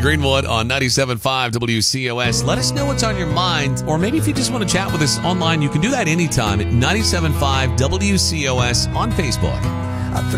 Greenwood on 97.5 WCOS. Let us know what's on your mind, or maybe if you just want to chat with us online, you can do that anytime at 97.5 WCOS on Facebook.